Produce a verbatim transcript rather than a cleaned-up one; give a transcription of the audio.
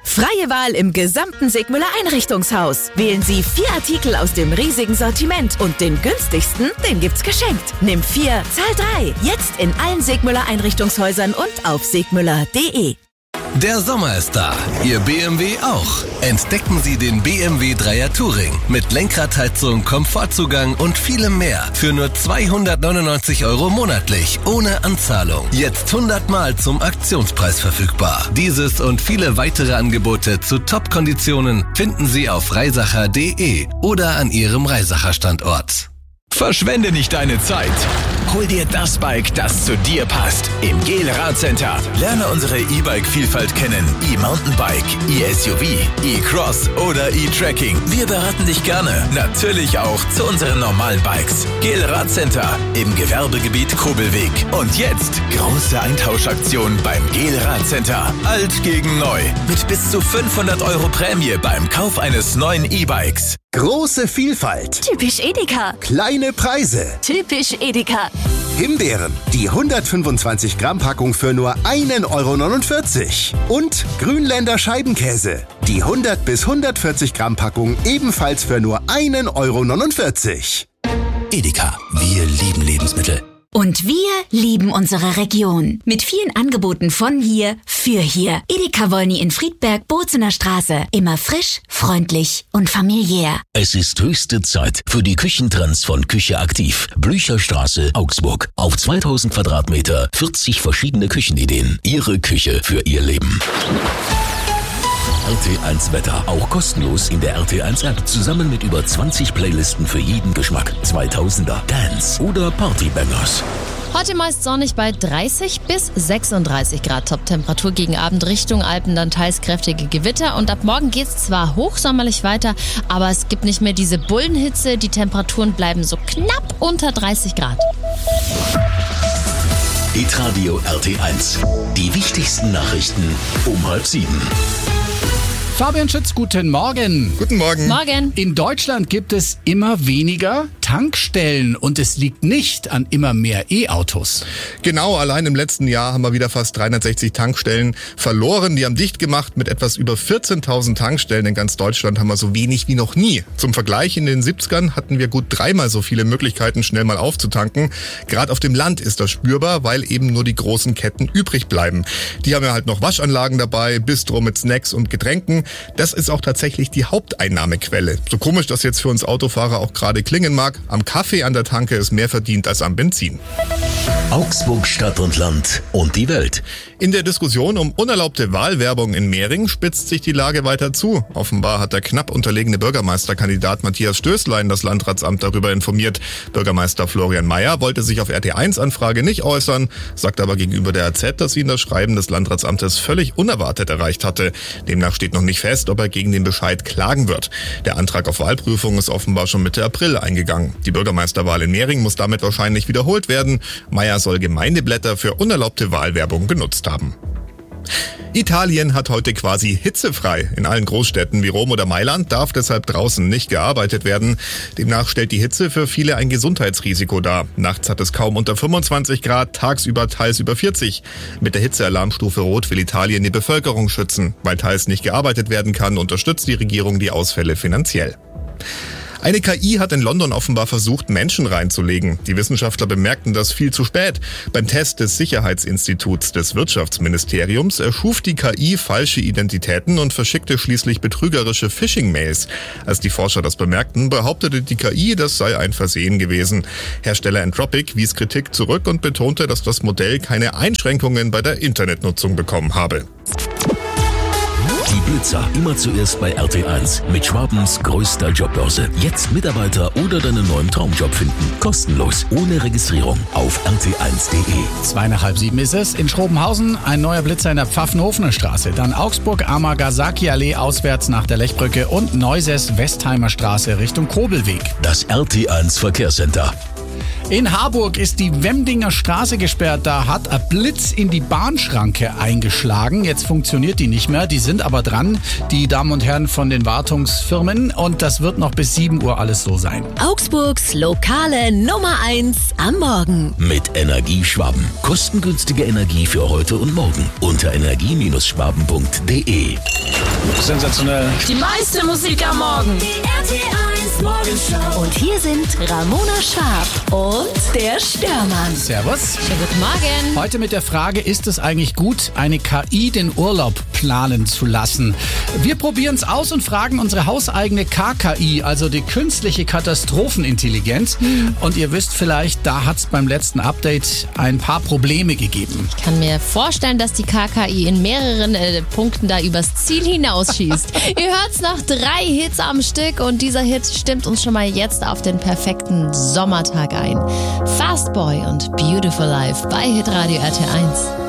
Freie Wahl im gesamten Segmüller Einrichtungshaus. Wählen Sie vier Artikel aus dem riesigen Sortiment und den günstigsten, den gibt's geschenkt. Nimm vier, zahl drei. Jetzt in allen Segmüller Einrichtungshäusern und auf segmüller punkt de. Der Sommer ist da, Ihr B M W auch. Entdecken Sie den B M W Dreier Touring mit Lenkradheizung, Komfortzugang und vielem mehr für nur zweihundertneunundneunzig Euro monatlich, ohne Anzahlung. Jetzt hundert Mal zum Aktionspreis verfügbar. Dieses und viele weitere Angebote zu Top-Konditionen finden Sie auf reisacher punkt de oder an Ihrem Reisacher-Standort. Verschwende nicht deine Zeit. Hol dir das Bike, das zu dir passt. Im Gel Radcenter. Lerne unsere E-Bike-Vielfalt kennen. E-Mountainbike, E-S U V, E-Cross oder E-Trekking. Wir beraten dich gerne. Natürlich auch zu unseren normalen Bikes. Gel Radcenter im Gewerbegebiet Kobelweg. Und jetzt große Eintauschaktion beim Gel Radcenter. Alt gegen neu. Mit bis zu fünfhundert Euro Prämie beim Kauf eines neuen E-Bikes. Große Vielfalt. Typisch Edeka. Kleine Preise. Typisch Edeka. Himbeeren, die hundertfünfundzwanzig Gramm Packung für nur ein Euro neunundvierzig. Und Grünländer Scheibenkäse, die hundert bis hundertvierzig Gramm Packung ebenfalls für nur ein Euro neunundvierzig. Edeka, wir lieben Lebensmittel. Und wir lieben unsere Region. Mit vielen Angeboten von hier, für hier. Edeka Wolny in Friedberg, Bozener Straße. Immer frisch, freundlich und familiär. Es ist höchste Zeit für die Küchentrends von Küche Aktiv. Blücherstraße, Augsburg. Auf zweitausend Quadratmeter, vierzig verschiedene Küchenideen. Ihre Küche für Ihr Leben. R T eins Wetter, auch kostenlos in der R T eins App, zusammen mit über zwanzig Playlisten für jeden Geschmack. zweitausender, Dance oder Partybangers. Heute meist sonnig bei dreißig bis sechsunddreißig Grad Top-Temperatur, gegen Abend Richtung Alpen dann teils kräftige Gewitter und ab morgen geht's zwar hochsommerlich weiter, aber es gibt nicht mehr diese Bullenhitze, die Temperaturen bleiben so knapp unter dreißig Grad. Hitradio R T eins, die wichtigsten Nachrichten um halb sieben. Fabian Schütz, guten Morgen. Guten Morgen. Morgen. In Deutschland gibt es immer weniger Tankstellen und es liegt nicht an immer mehr E-Autos. Genau, allein im letzten Jahr haben wir wieder fast dreihundertsechzig Tankstellen verloren. Die haben dicht gemacht. Mit etwas über vierzehntausend Tankstellen in ganz Deutschland haben wir so wenig wie noch nie. Zum Vergleich, in den siebzigern hatten wir gut dreimal so viele Möglichkeiten, schnell mal aufzutanken. Gerade auf dem Land ist das spürbar, weil eben nur die großen Ketten übrig bleiben. Die haben ja halt noch Waschanlagen dabei, Bistro mit Snacks und Getränken. Das ist auch tatsächlich die Haupteinnahmequelle. So komisch das jetzt für uns Autofahrer auch gerade klingen mag, am Kaffee an der Tanke ist mehr verdient als am Benzin. Augsburg, Stadt und Land und die Welt. In der Diskussion um unerlaubte Wahlwerbung in Mehring spitzt sich die Lage weiter zu. Offenbar hat der knapp unterlegene Bürgermeisterkandidat Matthias Stößlein das Landratsamt darüber informiert. Bürgermeister Florian Mayer wollte sich auf R T eins Anfrage nicht äußern, sagt aber gegenüber der A Z, dass ihn das Schreiben des Landratsamtes völlig unerwartet erreicht hatte. Demnach steht noch nicht fest, ob er gegen den Bescheid klagen wird. Der Antrag auf Wahlprüfung ist offenbar schon Mitte April eingegangen. Die Bürgermeisterwahl in Mehring muss damit wahrscheinlich wiederholt werden. Mayer soll Gemeindeblätter für unerlaubte Wahlwerbung genutzt haben. Italien hat heute quasi hitzefrei. In allen Großstädten wie Rom oder Mailand darf deshalb draußen nicht gearbeitet werden. Demnach stellt die Hitze für viele ein Gesundheitsrisiko dar. Nachts hat es kaum unter fünfundzwanzig Grad, tagsüber teils über vierzig. Mit der Hitzealarmstufe Rot will Italien die Bevölkerung schützen. Weil teils nicht gearbeitet werden kann, unterstützt die Regierung die Ausfälle finanziell. Eine K I hat in London offenbar versucht, Menschen reinzulegen. Die Wissenschaftler bemerkten das viel zu spät. Beim Test des Sicherheitsinstituts des Wirtschaftsministeriums erschuf die K I falsche Identitäten und verschickte schließlich betrügerische Phishing-Mails. Als die Forscher das bemerkten, behauptete die K I, das sei ein Versehen gewesen. Hersteller Entropic wies Kritik zurück und betonte, dass das Modell keine Einschränkungen bei der Internetnutzung bekommen habe. Die Blitzer, immer zuerst bei R T eins. Mit Schwabens größter Jobbörse. Jetzt Mitarbeiter oder deinen neuen Traumjob finden. Kostenlos, ohne Registrierung. Auf R T eins punkt de. Zwei nach halb sieben ist es. In Schrobenhausen ein neuer Blitzer in der Pfaffenhofener Straße. Dann Augsburg, Amagasaki-Allee auswärts nach der Lechbrücke und Neuses, Westheimer Straße Richtung Kobelweg. Das R T eins Verkehrscenter. In Harburg ist die Wemdinger Straße gesperrt. Da hat ein Blitz in die Bahnschranke eingeschlagen. Jetzt funktioniert die nicht mehr. Die sind aber dran, die Damen und Herren von den Wartungsfirmen. Und das wird noch bis sieben Uhr alles so sein. Augsburgs lokale Nummer eins am Morgen. Mit Energieschwaben. Kostengünstige Energie für heute und morgen. Unter energie Schwaben punkt de. Sensationell. Die meiste Musik am Morgen. Die R T eins Morgenshow. Und hier sind Ramona Schwab und der Störmann. Servus. Schönen guten Morgen. Heute mit der Frage, ist es eigentlich gut, eine K I den Urlaub planen zu lassen? Wir probieren es aus und fragen unsere hauseigene K K I, also die künstliche Katastrophenintelligenz. Hm. Und ihr wisst vielleicht, da hat es beim letzten Update ein paar Probleme gegeben. Ich kann mir vorstellen, dass die K K I in mehreren äh, Punkten da übers Ziel hinausschießt. Ihr hört's noch drei Hits am Stück und dieser Hit stimmt uns schon mal jetzt auf den perfekten Sommertag ein. Fastboy und Beautiful Life bei Hitradio R T eins.